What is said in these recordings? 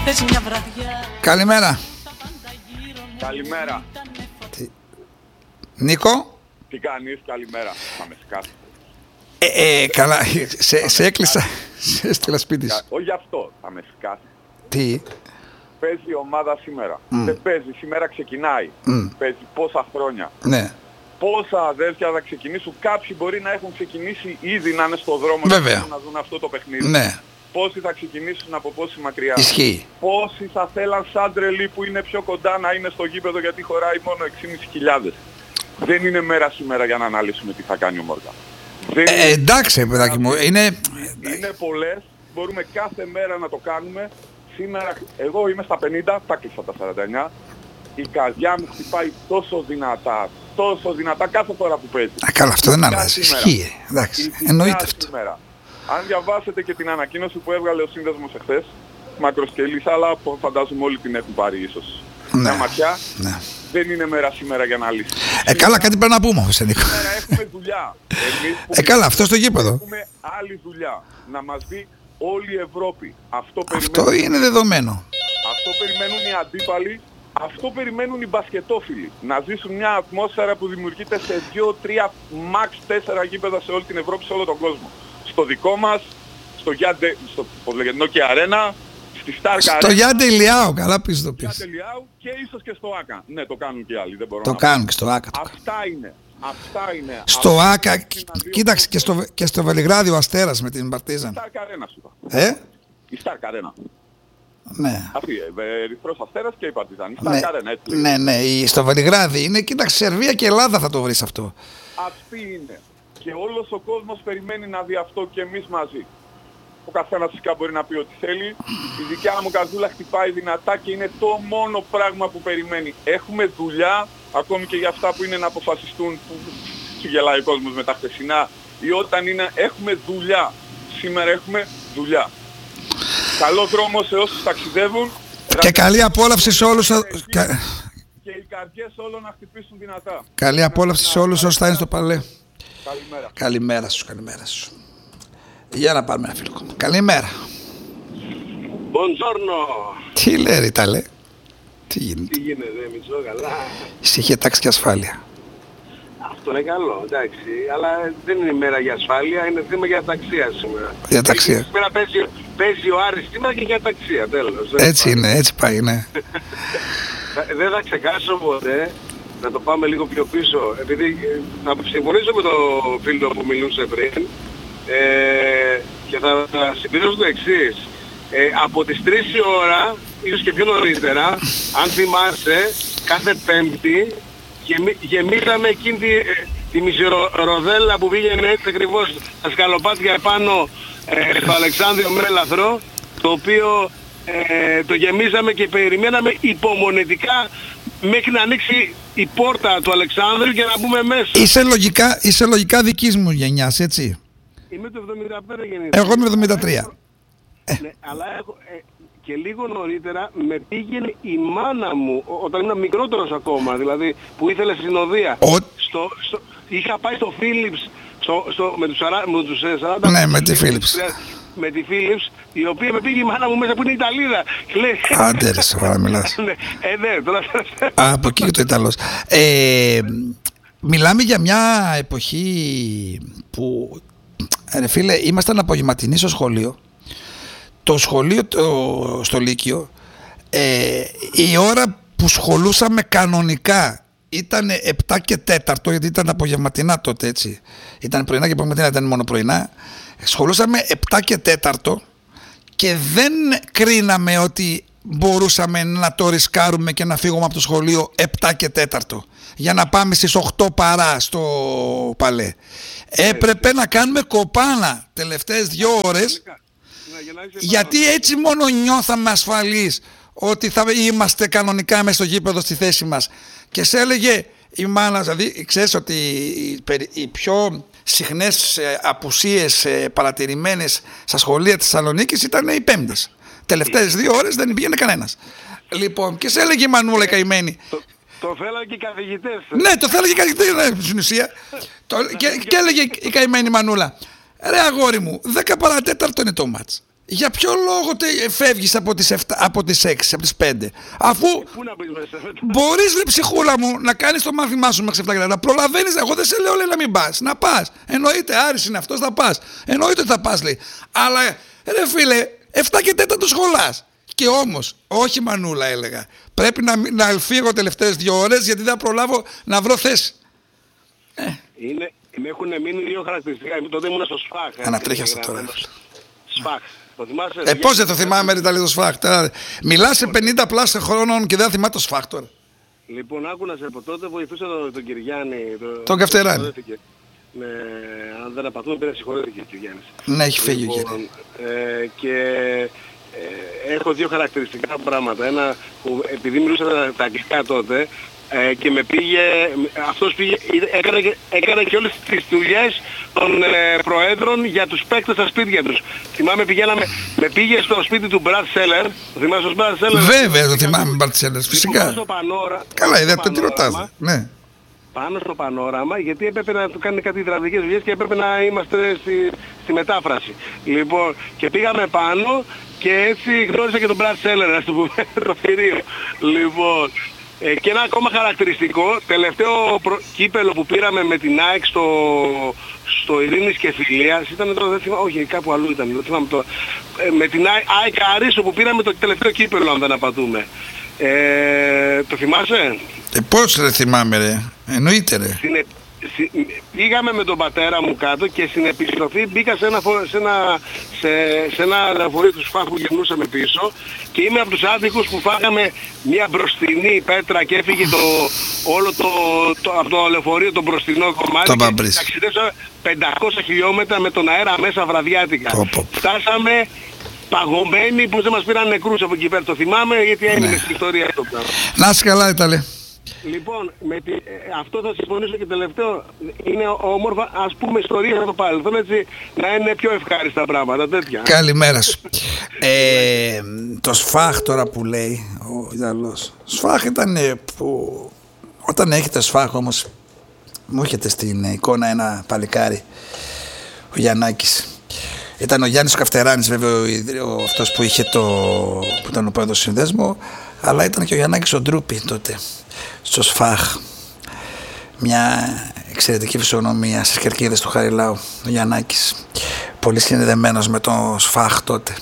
Καλημέρα. Καλημέρα. Νίκο. Τι κάνεις, καλημέρα. Θα με σκάσεις. Καλά, σε έκλεισα, σε έστειλα σπίτι σου. Όχι γι' αυτό, θα με σκάσεις. Τι. Παίζει η ομάδα σήμερα. Δεν παίζει, σήμερα ξεκινάει. Παίζει πόσα χρόνια. Ναι. Πόσα αδέρφια θα ξεκινήσουν. Κάποιοι μπορεί να έχουν ξεκινήσει ήδη να είναι στο δρόμο Βέβαια. και να δουν αυτό το παιχνίδι. Ναι. Πόσοι θα ξεκινήσουν από πόση μακριά. Ισχύει. Πόσοι θα θέλαν σαν τρελή που είναι πιο κοντά να είναι στο γήπεδο γιατί χωράει μόνο 6.500. Δεν είναι μέρα σήμερα για να αναλύσουμε τι θα κάνει ο Μόργα. Εντάξει, παιδάκι μου. Είναι πολλές. Μπορούμε κάθε μέρα να το κάνουμε. Σήμερα, εγώ είμαι στα 50, τα κλείσα τα 49. Η καρδιά μου χτυπάει τόσο δυνατά κάθε φορά που παίζει. Καλά, αυτό δεν αλλάζει. Ισχύει. Εντάξει, εννοείται αυτό. Σήμερα. Αν διαβάσετε και την ανακοίνωση που έβγαλε ο σύνδεσμος εχθές, μακροσκελής, αλλά φαντάζομαι όλοι την έχουν πάρει ίσως. Ναι. Μια ματιά. Ναι. Δεν είναι μέρα σήμερα για να λύσει. Καλά, κάτι πρέπει να πούμε όμως, Νίκο. Σήμερα έχουμε δουλειά. Καλά, αυτό στο γήπεδο. Έχουμε άλλη δουλειά. Να μας δει όλη η Ευρώπη. Αυτό είναι δεδομένο. Αυτό περιμένουν οι αντίπαλοι. Αυτό περιμένουν οι μπασκετόφιλοι. Να ζήσουν μια ατμόσφαιρα που δημιουργείται σε 2, 3, max 4 γήπεδα σε όλη την Ευρώπη, σε όλο τον κόσμο. Στο δικό μας, στο Nokia Arena, στη Stark Arena. Στο Γιάνντε Ηλιάου, καλά πεις το πεις. Γιάνντε Ηλιάου και ίσως και στο ΆΚΑ. Ναι, το κάνουν και άλλοι. Δεν μπορώ Το να κάνουν και στο ΆΚΑ. Αυτά είναι. Στο ΆΚΑ, κοίταξε και στο Βελιγράδι ο Αστέρας με την Παρτίζαν. Η Stark Arena σου είπα. Η Stark Arena. Ναι. Αυτή, Ερυθρός Αστέρας και η Παρτίζαν. Η Stark Arena, έτσι. Ναι, στο Βελιγράδι είναι, κοίταξε, Σερβία και Ελλάδα θα το βρεις αυτό. Αυτή είναι. Και όλος ο κόσμος περιμένει να δει αυτό και εμείς μαζί. Ο καθένας φυσικά μπορεί να πει ό,τι θέλει. Η δικιά μου καρδούλα χτυπάει δυνατά και είναι το μόνο πράγμα που περιμένει. Έχουμε δουλειά, ακόμη και για αυτά που είναι να αποφασιστούν, που γελάει ο κόσμος με τα χθεσινά, ή όταν είναι, έχουμε δουλειά. Σήμερα έχουμε δουλειά. Καλό δρόμο σε όσους ταξιδεύουν. Και καλή απόλαυση σε όλους. Και οι καρδιές όλων να χτυπήσουν δυνατά. Καλή απόλαυση σε όλους όσοι θα είναι στο Παλέ. Καλημέρα. Καλημέρα σου. Για να πάρουμε ένα φίλο. Καλημέρα. Buongiorno. Τι λέει ρε Ιταλέ. Τι γίνεται. Τι γίνεται, Μητσό, καλά. Ησυχία, τάξη και ασφάλεια. Αυτό είναι καλό, εντάξει. Αλλά δεν είναι ημέρα για ασφάλεια, είναι θέμα για ταξία σήμερα. Για ταξία. Σήμερα παίζει ο Άρης σήμερα και για ταξία, τέλος. Έτσι είναι, έτσι πάει, ναι. Δεν θα ξεχάσω ποτέ, να το πάμε λίγο πιο πίσω, επειδή θα συμφωνήσω με τον φίλο που μιλούσε πριν και θα συμπληρώσω το εξής. Από τις 3 η ώρα, ίσως και πιο νωρίτερα, αν θυμάσαι, κάθε Πέμπτη γεμίσαμε εκείνη τη μισηροδέλα που πήγαινε έτσι ακριβώς τα σκαλοπάτια επάνω στο Αλεξάνδριο Μέλαθρο, το οποίο το γεμίσαμε και περιμέναμε υπομονετικά μέχρι να ανοίξει η πόρτα του Αλεξάνδρου και να μπούμε μέσα. Είσαι λογικά δικής μου γενιάς, έτσι. Είμαι το 75 γεννήθηκα. Εγώ είμαι 73. Ναι, αλλά και λίγο νωρίτερα με πήγαινε η μάνα μου, όταν ήμουν μικρότερος ακόμα, δηλαδή που ήθελε συνοδεία. Είχα πάει στο Philips με τους 40. Ναι, με τη Philips. Με τη Philips, η οποία με πήγε η μάνα μου μέσα που είναι Ιταλίδα. Άντε ρε, σοβαρά μιλάς. Ναι, τώρα... Από εκεί και το Ιταλός. Μιλάμε για μια εποχή που, ρε φίλε, ήμασταν απογευματινοί στο σχολείο. Το σχολείο στο Λύκειο, η ώρα που σχολούσαμε κανονικά ήταν 7 και 4, γιατί ήταν απογευματινά τότε, έτσι. Ήταν πρωινά και απογευματινά, ήταν μόνο πρωινά. Σχολούσαμε 7 και 4 και δεν κρίναμε ότι μπορούσαμε να το ρισκάρουμε και να φύγουμε από το σχολείο 7 και 4 για να πάμε στις 8 παρά στο Παλέ. Έπρεπε να κάνουμε κοπάνα τελευταίες 2 ώρες, γιατί έτσι μόνο νιώθαμε ασφαλείς ότι θα είμαστε κανονικά μέσα στο γήπεδο στη θέση μας. Και σε έλεγε η μάνα, δηλαδή ξέρεις ότι οι πιο συχνές απουσίες παρατηρημένες στα σχολεία της Θεσσαλονίκης ήταν οι Πέμπτες. Τελευταίες 2 ώρες δεν πήγαινε κανένας. Λοιπόν, και σε έλεγε η Μανούλα καημένη. Το θέλανε και οι καθηγητές. Ναι, το θέλανε και οι καθηγητές στην ουσία. Και έλεγε η καημένη Μανούλα, ρε αγόρι μου, 10 παρατέταρτο είναι το μάτς. Για ποιο λόγο φεύγεις από τις 6, από τις 5, αφού Πού να πεις μέσα? μπορείς, ρε ψυχούλα μου, να κάνεις το μάθημά σου μέχρι 7 να προλαβαίνεις. Εγώ δεν σε λέω, λέει, να μην πας, να πας. Εννοείται, Άρης είναι αυτός, θα πας. Εννοείται ότι θα πας, λέει. Αλλά ρε φίλε, 7 και 4 σχολάς. Και όμως, όχι Μανούλα, έλεγα, πρέπει να φύγω τελευταίες 2 ώρες, γιατί δεν προλάβω να βρω θέση. Με έχουν μείνει 2 χαρακτηριστικά. Τότε ήμουν στο ΣΦΑΧ. Ανατρίχιασα τώρα. ΣΦΑΧ. Το θυμάσαι? Πώς δεν το θυμάμαι, ρε, τα λέει το ΣΦΑΧ. Μιλάς σε 50 πλάσια χρόνων και δεν θυμάται το ΣΦΑΧ τώρα. Λοιπόν, άκου να σε πω, τότε βοηθούσα τον Κυριάννη. Τον Καυτεράνη. Ναι, αν δεν απατούμε, πήρε συγχωρέθηκε ο Κυριάννης. Ναι, έχει φύγει λοιπόν, ο Κυριάννης. Και έχω 2 χαρακτηριστικά πράγματα. Ένα που επειδή μιλούσα τα αγγλικά τότε, και με πήγε, αυτός έκανε και όλες τις δουλειές των προέδρων για τους παίκτες στα σπίτια τους. Θυμάμαι με πήγε στο σπίτι του Brad Seller. Το θυμάσαι τον Brad Seller? Βέβαια το θυμάμαι, Brad Seller, φυσικά. Καλά, δεν τη ρωτάς. Ναι. Πάνω στο πανόραμα, γιατί έπρεπε να του κάνει κάτι υδραυλικές δουλειές και έπρεπε να είμαστε στη μετάφραση. Λοιπόν, και πήγαμε πάνω και έτσι γνώρισα και τον Brad Seller, ας το πούμε, το θηρίο. Λοιπόν, και ένα ακόμα χαρακτηριστικό, τελευταίο κύπελο που πήραμε με την ΑΕΚ στο Ειρήνης και Φιλίας, ήταν το, δεν θυμάμαι, όχι, κάπου αλλού ήταν, δεν θυμάμαι τώρα, με την ΑΕΚ Αρίσο που πήραμε το τελευταίο κύπελο, αν δεν απατούμε. Το θυμάσαι? Πώς δεν θυμάμαι, ρε, εννοείται, ρε. Πήγαμε με τον πατέρα μου κάτω και στην επιστροφή μπήκα σε ένα λεωφορείο του ΣΦΑΧ που γυρνούσαμε πίσω και είμαι από τους άδικους που φάγαμε μια μπροστινή πέτρα και έφυγε από το λεωφορείο το μπροστινό κομμάτι και ταξιδέψαμε 500 χιλιόμετρα με τον αέρα μέσα βραδιάτικα. Φτάσαμε παγωμένοι που δεν μας πήραν νεκρούς από εκεί πέρα. Το θυμάμαι γιατί έμεινε στην ιστορία αυτό. Να είσαι καλά, Ιταλέ. Λοιπόν, αυτό θα συμφωνήσω και τελευταίο, είναι όμορφα, ας πούμε, ιστορία από το παρελθόν, έτσι, να είναι πιο ευχάριστα πράγματα, τέτοια. Καλημέρα σου. Το ΣΦΑΧ τώρα που λέει ο Ιταλός, ΣΦΑΧ ήταν που, όταν έχετε ΣΦΑΧ όμως, μου έχετε στην εικόνα ένα παλικάρι, ο Γιαννάκης. Ήταν ο Γιάννης ο Καυτεράνης, βέβαια, αυτός που είχε που ήταν ο πρόεδρος του συνδέσμου, αλλά ήταν και ο Γιαννάκης ο Ντρούπι τότε, στο ΣΦΑΧ. Μια εξαιρετική φυσιογνωμία στις κερκίδες του Χαριλάου, ο Γιαννάκης. Πολύ συνδεδεμένος με το ΣΦΑΧ τότε.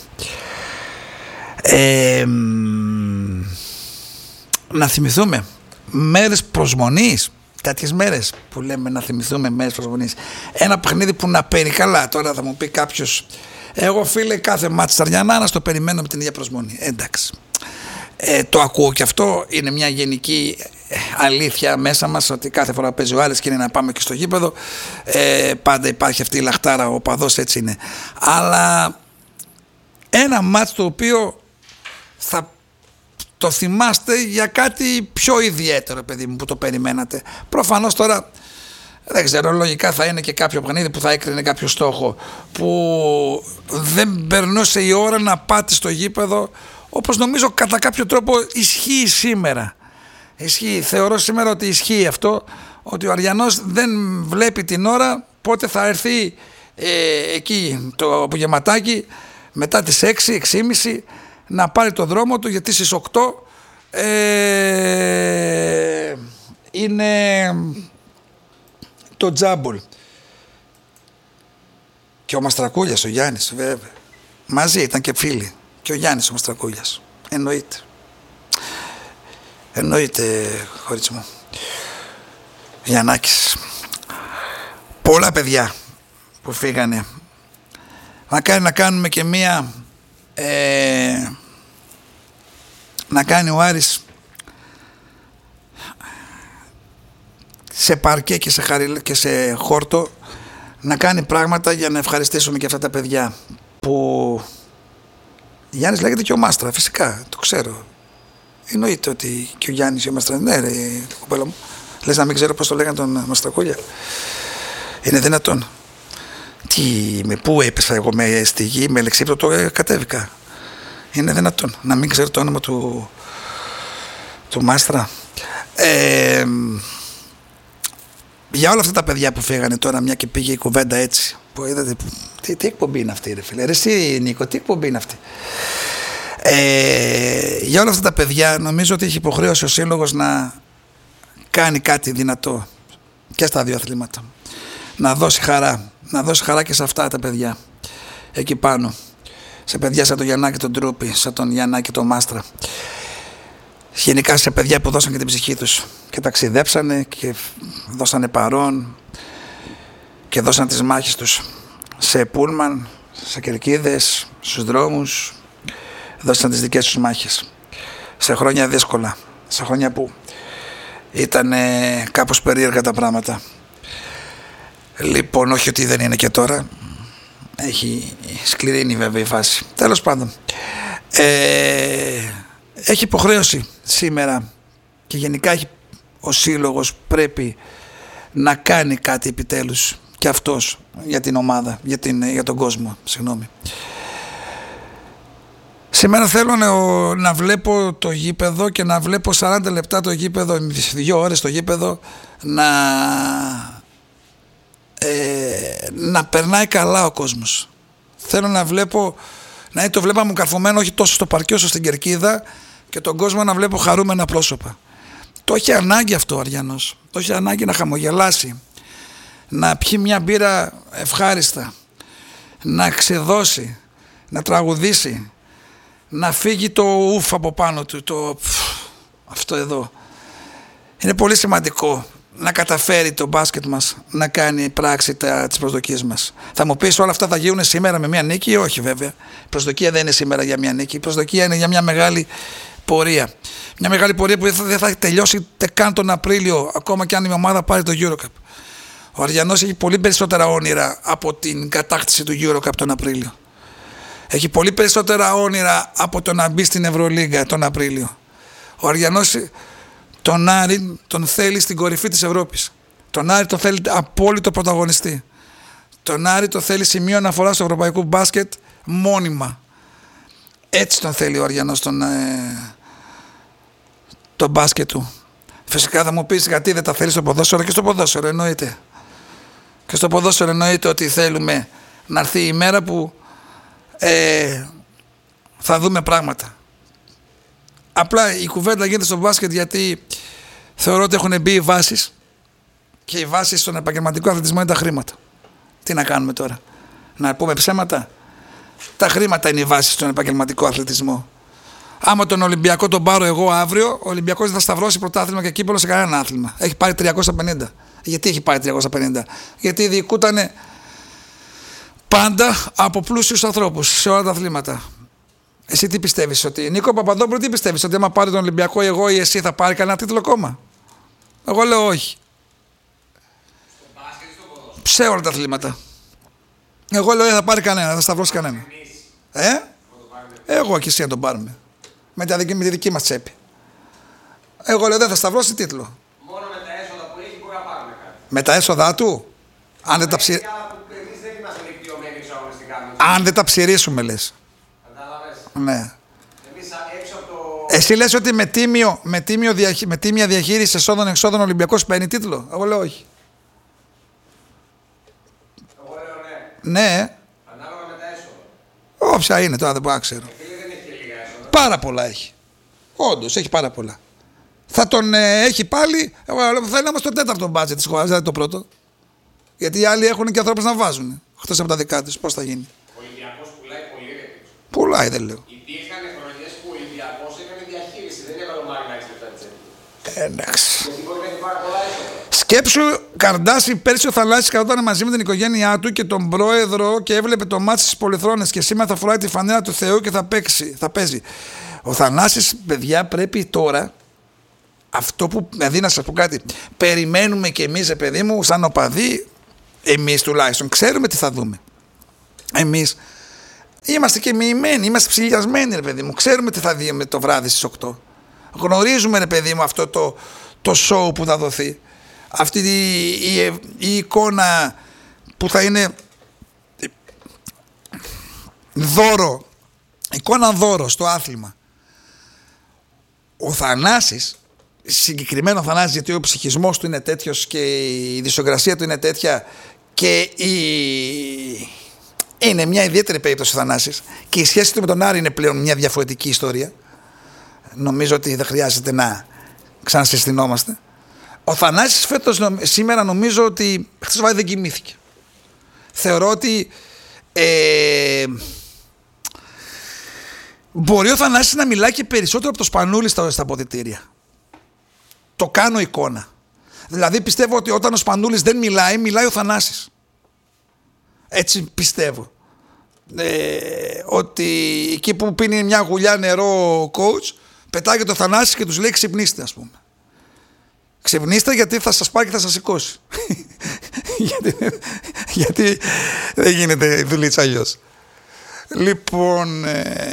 Να θυμηθούμε μέρες προσμονής, τέτοιες μέρες που λέμε να θυμηθούμε μέρες προσμονής. Ένα παιχνίδι που να παίρνει καλά. Τώρα θα μου πει κάποιος, εγώ φίλε κάθε μάτς Σταριανά να στο περιμένω με την ίδια προσμονή. Εντάξει. Το ακούω και αυτό, είναι μια γενική αλήθεια μέσα μας ότι κάθε φορά παίζει ο Άρης και είναι να πάμε και στο γήπεδο, πάντα υπάρχει αυτή η λαχτάρα, ο παδός, έτσι είναι. Αλλά ένα μάτς το οποίο θα το θυμάστε για κάτι πιο ιδιαίτερο, παιδί μου, που το περιμένατε. Προφανώς τώρα δεν ξέρω, λογικά θα είναι και κάποιο παιχνίδι που θα έκρινε κάποιο στόχο, που δεν περνούσε η ώρα να πάτε στο γήπεδο, όπως νομίζω κατά κάποιο τρόπο ισχύει σήμερα. Θεωρώ σήμερα ότι ισχύει αυτό, ότι ο Αριανός δεν βλέπει την ώρα πότε θα έρθει εκεί το απογευματάκι μετά τις 6-6.30 να πάρει το δρόμο του, γιατί στις 8 είναι το τζάμπολ. Και ο Μαστρακούλιας, ο Γιάννης, βέβαια, μαζί ήταν και φίλοι. Και ο Γιάννης ο Μαστρακούλιας, εννοείται χωρίς μου. Γιαννάκης, πολλά παιδιά που φύγανε. Μακάρι να κάνουμε και μία να κάνει ο Άρης σε παρκέ και σε χόρτο, να κάνει πράγματα για να ευχαριστήσουμε και αυτά τα παιδιά που Γιάννης λέγεται και ο Μάστρα, φυσικά, το ξέρω. Εννοείται ότι και ο Γιάννης ο Μάστρα, ναι ρε κοπέλα μου, λες να μην ξέρω πώς το λέγανε τον Μαστρακούλια? Είναι δυνατόν? Πού έπεσα εγώ, στη γη, με λεξίπτωτο κατέβηκα? Είναι δυνατόν να μην ξέρω το όνομα του Μάστρα? Για όλα αυτά τα παιδιά που φύγανε τώρα, μια και πήγε η κουβέντα έτσι, Που είδατε, τι εκπομπή είναι αυτή, ρε φίλε? Ρε εσύ, Νίκο, τι εκπομπή είναι αυτή? Για όλα αυτά τα παιδιά νομίζω ότι έχει υποχρέωση ο σύλλογος να κάνει κάτι δυνατό και στα δύο αθλήματα. Να δώσει χαρά και σε αυτά τα παιδιά εκεί πάνω, σε παιδιά σαν τον Γιαννάκη τον Τρούπη, σαν τον Γιαννάκη τον Μάστρα, γενικά σε παιδιά που δώσαν και την ψυχή τους και ταξιδέψανε και δώσανε παρόν και δώσαν τις μάχες τους σε πούλμαν, σε κερκίδες, στους δρόμους, δώσαν τις δικές τους μάχες σε χρόνια δύσκολα, σε χρόνια που ήταν κάπως περίεργα τα πράγματα. Λοιπόν, όχι ότι δεν είναι και τώρα, έχει σκληρύνει βέβαια η φάση. Τέλος πάντων, έχει υποχρέωση σήμερα και γενικά ο σύλλογος πρέπει να κάνει κάτι επιτέλους και αυτός για την ομάδα, για τον κόσμο, συγγνώμη. Σήμερα θέλω να βλέπω το γήπεδο και να βλέπω 40 λεπτά το γήπεδο, 2 ώρες το γήπεδο να περνάει καλά ο κόσμος. Θέλω να βλέπω, να είναι το βλέμμα μου καρφωμένο όχι τόσο στο παρκέ όσο στην κερκίδα και τον κόσμο να βλέπω χαρούμενα πρόσωπα. Το έχει ανάγκη αυτό ο Αριανός. Το έχει ανάγκη να χαμογελάσει, να πιει μια μπύρα ευχάριστα, να ξεδώσει, να τραγουδήσει, να φύγει το ουφ από πάνω του, αυτό εδώ. Είναι πολύ σημαντικό να καταφέρει το μπάσκετ μας να κάνει πράξη τις προσδοκίες μας. Θα μου πεις όλα αυτά θα γίνουν σήμερα με μια νίκη? Όχι βέβαια. Η προσδοκία δεν είναι σήμερα για μια νίκη. Η προσδοκία είναι για μια μεγάλη πορεία. Μια μεγάλη πορεία που δεν θα τελειώσει καν τον Απρίλιο, ακόμα και αν η ομάδα πάρει το EuroCup. Ο Αριανός έχει πολύ περισσότερα όνειρα από την κατάκτηση του EuroCup τον Απρίλιο. Έχει πολύ περισσότερα όνειρα από το να μπει στην Ευρωλίγκα τον Απρίλιο. Ο Αριανός τον Άρη τον θέλει στην κορυφή της Ευρώπης. Τον Άρη τον θέλει απόλυτο πρωταγωνιστή. Τον Άρη τον θέλει σημείο αναφορά στο ευρωπαϊκό μπάσκετ μόνιμα. Έτσι τον θέλει ο Αριανός τον μπάσκετ του. Φυσικά θα μου πεις γιατί δεν τα θέλει στο ποδόσφαιρο? Και στο ποδόσφαιρο εννοείται. Και στο ποδόσφαιρο εννοείται ότι θέλουμε να έρθει η μέρα που θα δούμε πράγματα. Απλά η κουβέντα γίνεται στο μπάσκετ γιατί θεωρώ ότι έχουν μπει οι βάσεις και οι βάσεις στον επαγγελματικό αθλητισμό είναι τα χρήματα. Τι να κάνουμε τώρα? Να πούμε ψέματα? Τα χρήματα είναι οι βάσεις στον επαγγελματικό αθλητισμό. Άμα τον Ολυμπιακό τον πάρω εγώ αύριο, ο Ολυμπιακός δεν θα σταυρώσει πρωτάθλημα και κύπελλο σε κανένα άθλημα. Έχει πάρει 350. Γιατί έχει πάρει 350? Γιατί διοικούτανε πάντα από πλούσιους ανθρώπους σε όλα τα αθλήματα. Εσύ τι πιστεύεις? Νίκο Παπαδόπουλο, τι πιστεύεις? Ότι άμα πάρει τον Ολυμπιακό εγώ ή εσύ θα πάρει κανένα τίτλο ακόμα? Εγώ λέω όχι. Σε όλα τα αθλήματα. Εγώ λέω δεν θα πάρει κανένα, δεν θα σταυρώσει κανένα. Εγώ και εσύ να τον πάρουμε. Με τη δική μας τσέπη. Εγώ λέω δεν θα σταυρώσει τίτλο. Μόνο με τα έσοδα που έχει μπορεί να πάρουμε κάτι. Με τα έσοδα του? Αν δεν τα ψηρίσουμε λες. Ναι. Έξω από το... Εσύ λες ότι με τίμια διαχείριση εσόδων-εξόδων ο Ολυμπιακός παίρνει τίτλο? Εγώ λέω όχι. Εγώ λέω ναι. Ναι. Ανάλογα με τα έσοδα. Όποια είναι τώρα δεν μπορώ να ξέρω. Δεν έχει λίγα έσοδα. Πάρα πολλά έχει. Όντως έχει πάρα πολλά. Θα τον έχει πάλι. Θα είναι όμως το τέταρτο μπάτζετ της χώρας, δηλαδή το πρώτο. Γιατί οι άλλοι έχουν και ανθρώπους να βάζουν. Εκτός από τα δικά τους. Πώς θα γίνει? Ο Ολυμπιακός πουλάει πολύ ρε. Πουλάει δεν λέω. Υπήρχαν χρονιές που ο Ολυμπιακός έκανε διαχείριση. Δεν έβαλε ο Μάγναξ λεφτά της έτσι. Εντάξει. Γιατί μπορεί να έχει πάρα πολλά έσοδα. Σκέψου Καρντάση πέρσι ο Θανάσης καθόταν μαζί με την οικογένειά του και τον πρόεδρο και έβλεπε το μάτι στις Πολυθρόνες και σήμερα θα φοράει τη φανέλα του Θεού και θα παίζει. Ο Θανάσης, παιδιά, πρέπει τώρα αυτό που, δηλαδή να σας πω κάτι, περιμένουμε κι εμείς, παιδί μου, σαν οπαδοί, εμείς τουλάχιστον, ξέρουμε τι θα δούμε. Εμείς είμαστε και μοιημένοι, είμαστε ψηλιασμένοι, ρε παιδί μου, ξέρουμε τι θα δούμε το βράδυ στις 8. Γνωρίζουμε, ρε παιδί μου, αυτό το show που θα δοθεί. Αυτή η εικόνα που θα είναι δώρο, εικόνα δώρο στο άθλημα. Ο Θανάσης, συγκεκριμένο Θανάσης, γιατί ο ψυχισμός του είναι τέτοιος και η δισογρασία του είναι τέτοια Και είναι μια ιδιαίτερη περίπτωση ο Θανάσης και η σχέση του με τον Άρη είναι πλέον μια διαφορετική ιστορία. Νομίζω ότι δεν χρειάζεται να ξανασυστηνόμαστε. Ο Θανάσης σήμερα νομίζω ότι χθες το βράδυ δεν κοιμήθηκε. Θεωρώ ότι μπορεί ο Θανάσης να μιλάει και περισσότερο από το Σπανούλη στα αποδυτήρια. Το κάνω εικόνα. Δηλαδή πιστεύω ότι όταν ο Σπανούλης δεν μιλάει, μιλάει ο Θανάσης. Έτσι πιστεύω. Ότι εκεί που πίνει μια γουλιά νερό ο coach, πετάγει το Θανάση και τους λέει ξυπνήστε, ας πούμε. Ξυπνήστε γιατί θα σας πάρει και θα σας σηκώσει. γιατί δεν γίνεται δουλίτσα αλλιώς. Λοιπόν,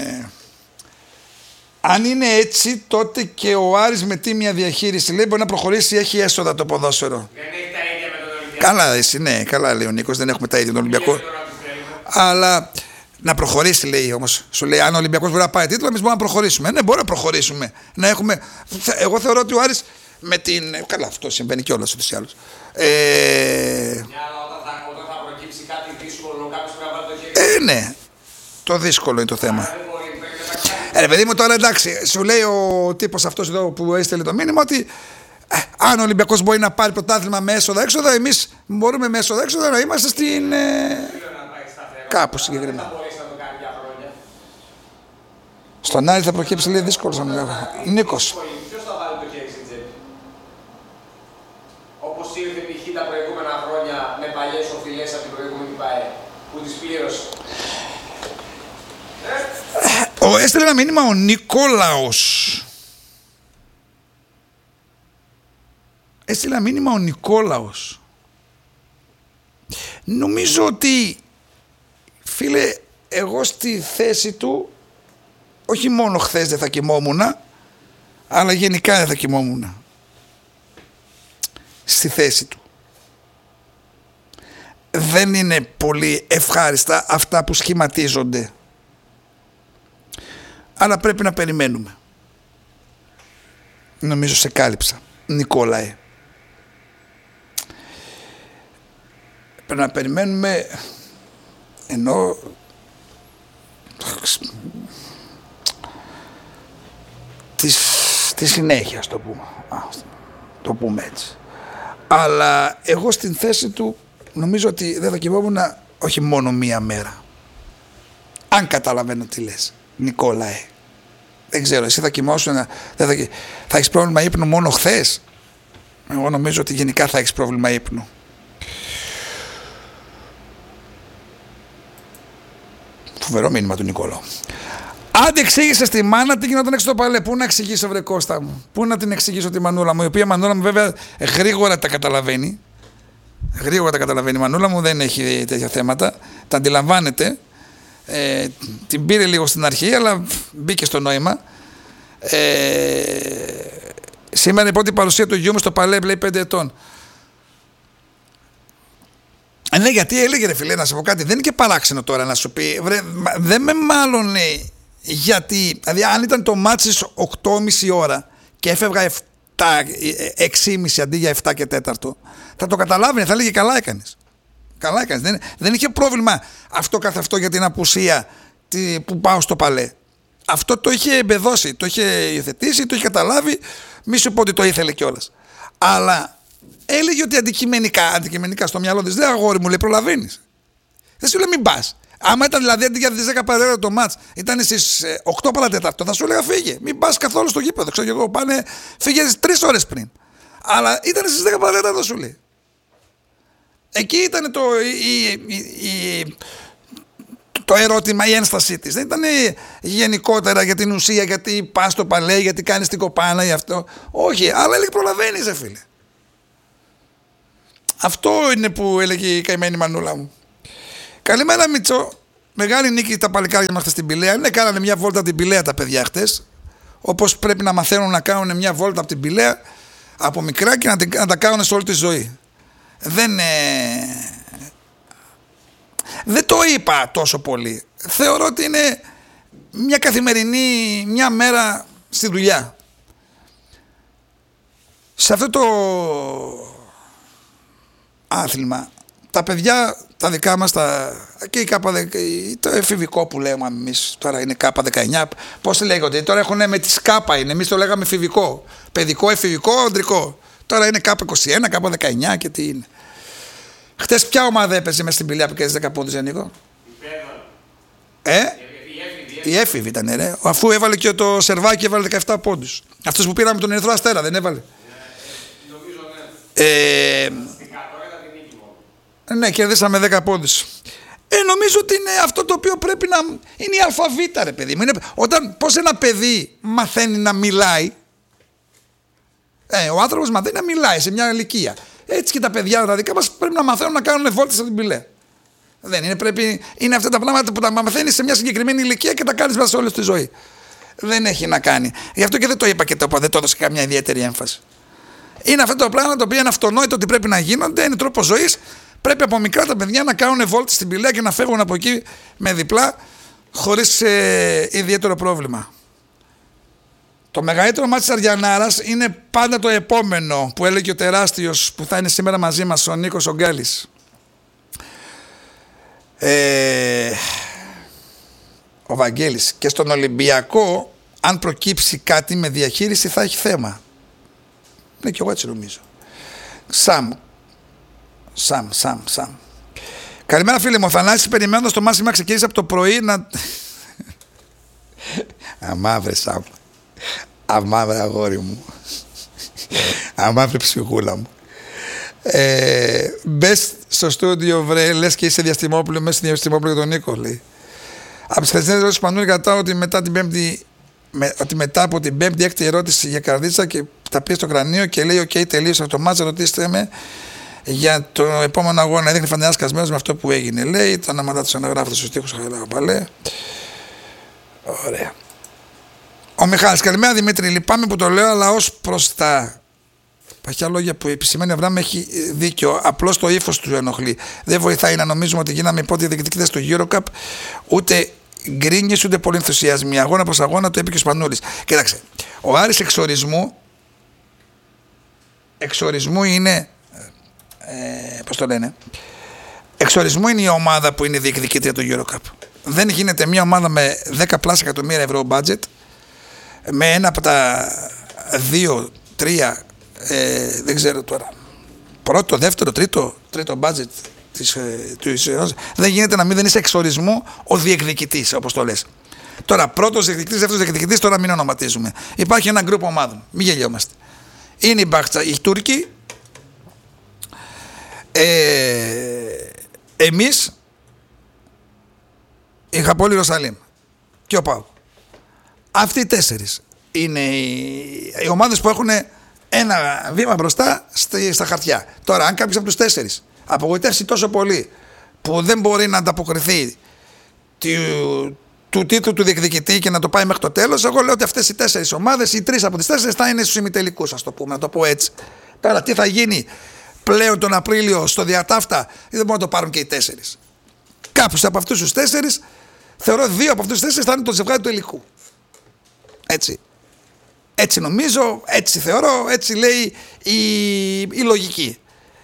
αν είναι έτσι, τότε και ο Άρης με τίμια διαχείριση λέει μπορεί να προχωρήσει, έχει έσοδα το ποδόσφαιρο. Δεν έχει τα ίδια με τον Ολυμπιακό. Καλά, εσύ, ναι, καλά λέει ο Νίκος, δεν έχουμε τα ίδια με τον Ολυμπιακό. Αλλά να προχωρήσει, λέει όμως. Σου λέει: αν ο Ολυμπιακός μπορεί να πάρει τίτλο, εμείς μπορούμε να προχωρήσουμε. Ναι, μπορούμε να προχωρήσουμε. Να έχουμε... Εγώ θεωρώ ότι ο Άρης με την. Καλά, αυτό συμβαίνει κιόλας ούτως ή άλλως. Όταν θα προκύψει κάτι δύσκολο, κάποιος πρέπει να βάλει το χέρι. Ναι, το δύσκολο είναι το θέμα. Ρε παιδί μου, τώρα εντάξει, σου λέει ο τύπος αυτός εδώ που έστειλε το μήνυμα ότι αν ο Ολυμπιακός μπορεί να πάρει πρωτάθλημα με έσοδα-έξοδα, εμείς μπορούμε με έσοδα-έξοδα να είμαστε στην. Κάπου συγκεκριμένα. Στον Άρη θα προκύψει λέει δύσκολο να μιλάω. Νίκος. Ποιος θα βάλει το χέρι στην τσέπη. Όπως ήρθε π.χ. τα προηγούμενα χρόνια με παλιές οφειλές από την προηγούμενη ΠΑΕ που τις πλήρωσε. Έστειλε ένα μήνυμα ο Νικόλαος. Έστειλε ένα μήνυμα ο Νικόλαος. Νομίζω ότι, φίλε, εγώ στη θέση του, όχι μόνο χθες δεν θα κοιμόμουν, αλλά γενικά δεν θα κοιμόμουν. Στη θέση του. Δεν είναι πολύ ευχάριστα αυτά που σχηματίζονται. Αλλά πρέπει να περιμένουμε. Νομίζω σε κάλυψα, Νικόλαε. Πρέπει να περιμένουμε, ενώ τη συνέχεια, το πούμε έτσι. Αλλά εγώ στην θέση του νομίζω ότι δεν θα κοιμόμουν όχι μόνο μία μέρα. Αν καταλαβαίνω τι λες, Νικόλαε. Δεν ξέρω, εσύ θα κοιμώσουν, θα έχεις πρόβλημα ύπνου μόνο χθες. Εγώ νομίζω ότι γενικά θα έχεις πρόβλημα ύπνου. Φοβερό μήνυμα του Νικόλαου. Άντε εξήγησε στη μάνα τι γινόταν έξω στο παλέ. Πού να εξηγήσω, βρε Κώστα μου. Πού να την εξηγήσω τη μανούλα μου. Η οποία μανούλα μου βέβαια γρήγορα τα καταλαβαίνει. Γρήγορα τα καταλαβαίνει. Η μανούλα μου δεν έχει τέτοια θέματα. Τα αντιλαμβάνεται. Την πήρε λίγο στην αρχή, αλλά μπήκε στο νόημα. Σήμερα η πρώτη παρουσία του γιού μου στο παλέ, λέει 5 ετών. Ναι, γιατί έλεγε ρε φίλε, να σου πω κάτι, δεν είναι και παράξενο τώρα να σου πει, βρε, δεν με μάλλον γιατί, δηλαδή αν ήταν το μάτσι στις 8.30 ώρα και έφευγα 6.30 αντί για 7 και 4, θα το καταλάβαινε, θα έλεγε καλά έκανες. Καλά έκανες, δεν είχε πρόβλημα αυτό καθ' αυτό για την απουσία που πάω στο παλέ. Αυτό το είχε εμπεδώσει, το είχε υιοθετήσει, το είχε καταλάβει, μη σου πω ότι το ήθελε κιόλας. Αλλά έλεγε ότι αντικειμενικά στο μυαλό της, δεν αγόρι μου, λέει, προλαβαίνεις. Δεν σου λέει μην πας. Άμα ήταν δηλαδή αντί για τις 10 παρατέταρτο το μάτς, ήταν στις 8 παρατέταρτο, θα σου έλεγα φύγε. Μην πας καθόλου στο γήπεδο. Ξέρω εγώ, φύγε 3 ώρες πριν. Αλλά ήταν στις 10 παρατέταρτο, σου λέει. Εκεί ήταν το ερώτημα, η ένστασή της. Δεν ήταν γενικότερα για την ουσία, γιατί πας στο παλέ, γιατί κάνεις την κοπάνα ή αυτό. Όχι, αλλά έλεγε προλαβαίνεις, φίλε. Αυτό είναι που έλεγε η καημένη μανούλα μου. Καλημέρα Μητσό. Μεγάλη νίκη τα παλικάρια μας στην Πηλαία. Ναι, κάνανε μια βόλτα από την Πηλαία τα παιδιά χτες. Όπως πρέπει να μαθαίνουν να κάνουν μια βόλτα από την Πηλαία από μικρά και να τα κάνουν σε όλη τη ζωή. Δεν το είπα τόσο πολύ. Θεωρώ ότι είναι μια καθημερινή, μια μέρα στη δουλειά. Σε αυτό το άθλημα τα παιδιά, τα δικά μας, και το εφηβικό που λέμε εμείς, τώρα είναι K19, πώς λέγονται, τώρα έχουν με τη ΚΑΠΑ είναι, εμείς το λέγαμε εφηβικό, παιδικό, εφηβικό, αντρικό. Τώρα είναι K21, K19 και τι είναι. Χτες ποια ομάδα έπαιζε μες στην Πηλιά που κέρδισε 10 πόντους, Νίκο? Η έφηβη ήταν, ρε. Αφού έβαλε και το Σερβάκι, έβαλε 17 πόντους. Αυτός που πήραμε τον Ερυθρό Αστέρα, δεν έβαλε? Νομίζω ναι. Ναι, κερδίσαμε 10 πόντους. Νομίζω ότι είναι αυτό το οποίο πρέπει να... Είναι η αλφαβήτα, ρε παιδί μου. Πώς ένα παιδί μαθαίνει να μιλάει, ο άνθρωπος μαθαίνει να μιλάει σε μια ηλικία. Έτσι και τα παιδιά τα δικά μας πρέπει να μαθαίνουν να κάνουν βόλτες από την Πηλαία. Δεν είναι, είναι αυτά τα πράγματα που τα μαθαίνεις σε μια συγκεκριμένη ηλικία και τα κάνεις μέσα σε όλη τη ζωή. Δεν έχει να κάνει. Γι' αυτό και δεν το είπα και δεν το έδωσα καμιά ιδιαίτερη έμφαση. Είναι αυτά τα πράγματα τα οποία είναι αυτονόητο ότι πρέπει να γίνονται, είναι τρόπος ζωής. Πρέπει από μικρά τα παιδιά να κάνουν βόλτες στην Πηλαία και να φεύγουν από εκεί με διπλά, χωρίς ιδιαίτερο πρόβλημα. Το μεγαλύτερο μάτι της Αριανάρας είναι πάντα το επόμενο που έλεγε ο τεράστιος που θα είναι σήμερα μαζί μας, ο Νίκος ο Γκάλης. Ο Βαγγέλης. Και στον Ολυμπιακό, αν προκύψει κάτι με διαχείριση, θα έχει θέμα. Ναι, και εγώ έτσι νομίζω. Σαμ. Καλημέρα φίλε μου, ο Θανάσης περιμένοντας το μάθημα ξεκίνησε από το πρωί να... Αμαύρε Σαμ. Αμαύρε αγόρι μου. Αμαύρε ψυχούλα μου. Μπες στο στούντιο βρε, λες και είσαι διαστημόπουλο, μέσα στη διαστημόπουλο για τον Νίκο, λέει. Από τις χθεσινές ερωτήσεις Πανούλη κρατάω ότι μετά από την πέμπτη έκτη ερώτηση για καρδίτσα και τα πει στο κρανίο και λέει οκ, τελείωσα το μάτσα, ρωτήστε με για το επόμενο αγώνα. Έδειχνε φανερά σκασμένος με αυτό που έγινε, λέει. Το όνομα του αναγράφεται στους στίχους, παλέ. Ωραία. Ο Μιχάλης, καλημέρα Δημήτρη, λυπάμαι που το λέω, αλλά ως προς τα παχιά λόγια που επισημαίνει ο Αβραάμ έχει δίκιο. Απλώς το ύφος του ενοχλεί. Δεν βοηθάει να νομίζουμε ότι γίναμε υπότι διεκδικητές του EuroCup, ούτε γκρίνιες ούτε πολύ ενθουσιασμοί. Αγώνα προς αγώνα, το είπε και ο Σπανούλης. Κοίταξε, ο Άρης εξορισμού είναι. Πώς το λένε? Εξορισμού είναι η ομάδα που είναι διεκδικήτρια του EuroCup. Δεν γίνεται μια ομάδα με 10+ εκατομμύρια ευρώ budget, με ένα από τα 2-3, δεν ξέρω τώρα, πρώτο, δεύτερο, τρίτο budget δεν γίνεται να μην είσαι εξορισμού ο διεκδικητής, όπως το λες. Τώρα πρώτος διεκδικητής, δεύτερος διεκδικητής, τώρα μην ονοματίζουμε. Υπάρχει ένα γκρουπ ομάδων, μην γελιόμαστε. Είναι η Μπάχτσα, οι Τούρκοι, εμείς, η Χαπόλη Ιερουσαλήμ και ο ΠΑΟΚ. Αυτοί οι 4 είναι οι ομάδες που έχουν ένα βήμα μπροστά στα χαρτιά. Τώρα, αν κάποιος από τους 4 απογοητεύσει τόσο πολύ που δεν μπορεί να ανταποκριθεί του τίτλου του διεκδικητή και να το πάει μέχρι το τέλος, εγώ λέω ότι αυτές οι 4 ομάδες, οι 3 από τις 4 θα είναι στους ημιτελικούς, ας το πούμε, να το πω έτσι. Τώρα, τι θα γίνει πλέον τον Απρίλιο στο διατάφτα, δεν μπορούν να το πάρουν και οι 4. Κάποιους από αυτούς τους 4, θεωρώ 2 από αυτούς τους 4 θα είναι το ζευγάρι του ελικού. Έτσι. Έτσι νομίζω, έτσι θεωρώ, έτσι λέει η λογική.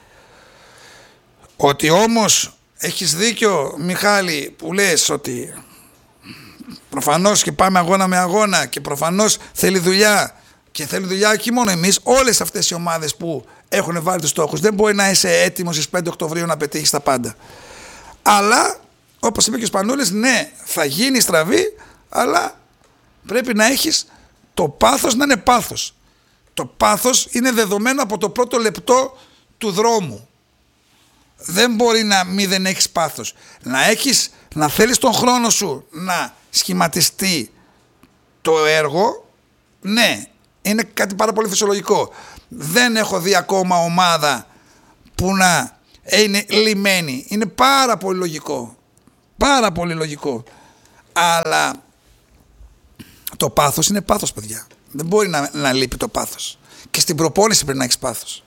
Ότι όμως έχεις δίκιο, Μιχάλη, που λες ότι προφανώς και πάμε αγώνα με αγώνα και προφανώς θέλει δουλειά και θέλει δουλειά όχι μόνο εμείς, όλες αυτές οι ομάδες που έχουν βάλει τους στόχους. Δεν μπορεί να είσαι έτοιμος στις 5 Οκτωβρίου να πετύχεις τα πάντα. Αλλά, όπως είπε και ο Σπανούλης, ναι, θα γίνει στραβή, αλλά πρέπει να έχεις το πάθος να είναι πάθος. Το πάθος είναι δεδομένο από το πρώτο λεπτό του δρόμου. Δεν μπορεί να μην έχεις πάθος. Να θέλεις τον χρόνο σου να σχηματιστεί το έργο, ναι, είναι κάτι πάρα πολύ φυσιολογικό. Δεν έχω δει ακόμα ομάδα που να είναι λιμένη. Είναι πάρα πολύ λογικό. Πάρα πολύ λογικό. Αλλά το πάθος είναι πάθος, παιδιά. Δεν μπορεί να λείπει το πάθος. Και στην προπόνηση πρέπει να έχεις πάθος.